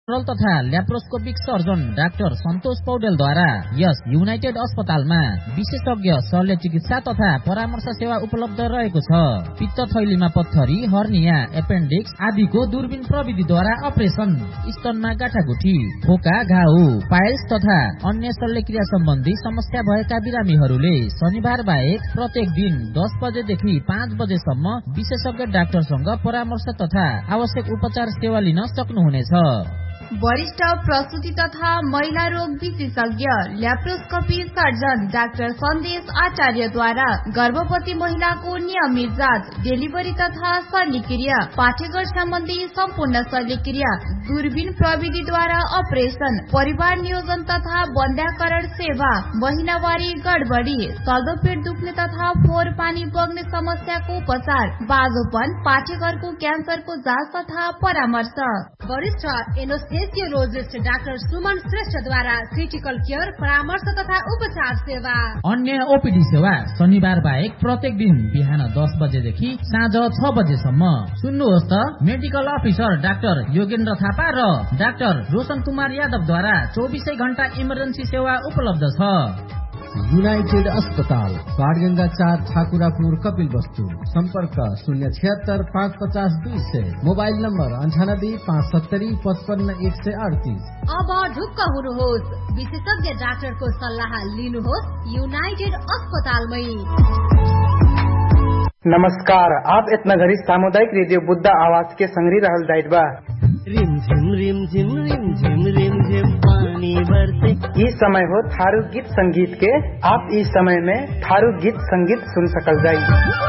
तथा laparoscopic surgeon doctor सन्तोष पौडेलद्वारा यस United अस्पतालमा विशेषज्ञ शल्य चिकित्सा तथा परामर्श सेवा उपलब्ध रहेको छ। पित्त थैलीमा पत्थरी, हर्निया, एपेन्डिक्स आदिको दूरबीन प्रविधिद्वारा अपरेसन, स्तनमा गाँठागुठी, फोका, घाउ, पाइल्स तथा अन्य शल्यक्रिया सम्बन्धी समस्या भएका बिरामीहरूले शनिबार बाहेक प्रत्येक दिन 10 बजेदेखि 5 बजेसम्म विशेषज्ञ डाक्टरसँग परामर्श तथा आवश्यक उपचार सेवा लिन सक्नुहुनेछ। वरिष्ठ प्रसूति तथा महिला रोग विशेषज्ञ ल्याप्रोस्कोपी सर्जन डाक्टर सन्देश आचार्यद्वारा गर्भवती महिलाको नियमित जाँच, डेलिभरी तथा शल्यक्रिया, पाठेघर सम्बन्धी सम्पूर्ण शल्यक्रिया, दूरबीन प्रविधिद्वारा अपरेसन, परिवार नियोजन तथा बन्ध्याकरण सेवा, महिनावारी गडबडी, चल्दो पेट दुख्ने तथा फोहोर पानी बग्ने समस्याको उपचार, बाजोपन, पाठेघरको क्यान्सरको जाँच तथा परामर्श। वरिष्ठ एनेस्थेसियोलोजिस्ट डाक्टर सुमन श्रेष्ठद्वारा क्रिटिकल केयर, परामर्श तथा उपचार सेवा। अन्य ओपीडी सेवा शनिबार बाहेक प्रत्येक दिन बिहान 10 बजेदेखि साँझ 6 बजेसम्म। सुन्नुहोस् त, medical officer doctor Yogendra Thapa र डाक्टर रोशन कुमार यादवद्वारा 24 घण्टा इमर्जेन्सी सेवा उपलब्ध छ। युनाइटेड अस्पताल, बाणगंगा 4, ठाकुरापुर, कपिलवस्तु। सम्पर्क 076 550 200, मोबाइल नम्बर 98 570 55 138। अब ढुक्क हुनुहोस्, विशेषज्ञ डाक्टरको सल्लाह लिनुहोस् युनाइटेड अस्पतालमै। नमस्कार, आप इतना घड़ी सामुदायिक रेडियो बुद्ध आवाज के संगरी रहल जाइत बा। रिम झिम पानी बरसे। इस समय हो थारू गीत संगीत के। आप इस समय में थारू गीत संगीत सुन सकल जाई।